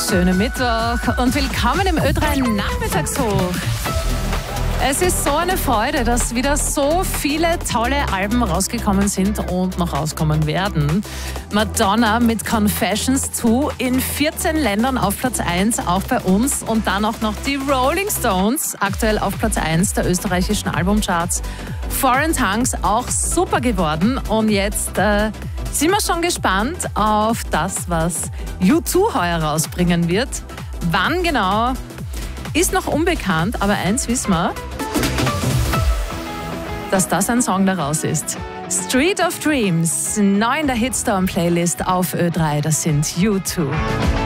schönen Mittwoch und willkommen im Ö3 Nachmittagshoch. Es ist so eine Freude, dass wieder so viele tolle Alben rausgekommen sind und noch rauskommen werden. Madonna mit Confessions 2 in 14 Ländern auf Platz 1, auch bei uns. Und dann auch noch die Rolling Stones, aktuell auf Platz 1 der österreichischen Albumcharts. Foreign Tongues auch super geworden. Und jetzt sind wir schon gespannt auf das, was U2 heuer rausbringen wird. Wann genau, ist noch unbekannt, aber eins wissen wir, dass das ein Song daraus ist. Street of Dreams, neu in der Hitstorm-Playlist auf Ö3, das sind U2.